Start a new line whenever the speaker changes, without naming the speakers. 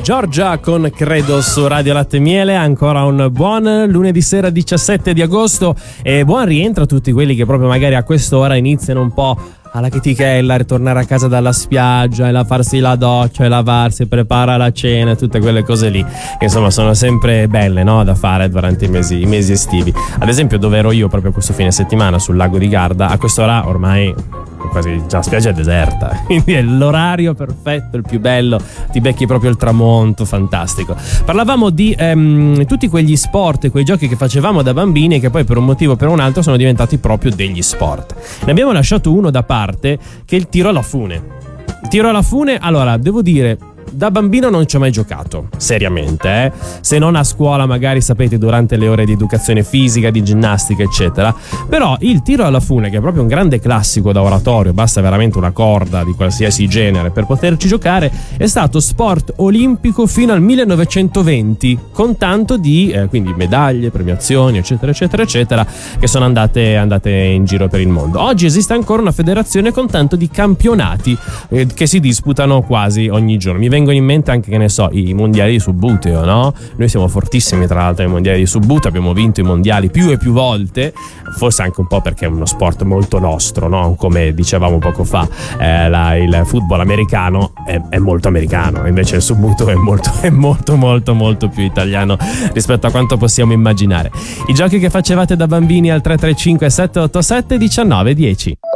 Giorgia con Credo su Radio Latte e Miele. Ancora un buon lunedì sera 17 di agosto e buon rientro a tutti quelli che proprio magari a quest'ora iniziano un po' alla chetichella, ritornare a casa dalla spiaggia e farsi la doccia e lavarsi, prepara la cena, tutte quelle cose lì che insomma sono sempre belle, no, da fare durante i mesi estivi. Ad esempio, dove ero io proprio questo fine settimana sul lago di Garda, a quest'ora ormai quasi già la spiaggia è deserta, quindi è l'orario perfetto, il più bello, ti becchi proprio il tramonto, fantastico. Parlavamo di tutti quegli sport e quei giochi che facevamo da bambini e che poi per un motivo o per un altro sono diventati proprio degli sport. Ne abbiamo lasciato uno da parte, che è il tiro alla fune. Il tiro alla fune, allora, devo dire, da bambino non ci ho mai giocato, seriamente, se non a scuola magari, sapete, durante le ore di educazione fisica, di ginnastica, eccetera. Però il tiro alla fune, che è proprio un grande classico da oratorio, basta veramente una corda di qualsiasi genere per poterci giocare, è stato sport olimpico fino al 1920, con tanto di quindi medaglie, premiazioni, eccetera, eccetera, eccetera, che sono andate in giro per il mondo. Oggi esiste ancora una federazione con tanto di campionati che si disputano quasi ogni giorno. Mi vengono in mente anche, che ne so, i mondiali di subbuteo, no? Noi siamo fortissimi tra l'altro nei mondiali di subbuteo, abbiamo vinto i mondiali più e più volte, forse anche un po' perché è uno sport molto nostro, no? Come dicevamo poco fa, il football americano è molto americano, invece il subbuteo è molto più italiano rispetto a quanto possiamo immaginare. I giochi che facevate da bambini al 335 787 1910.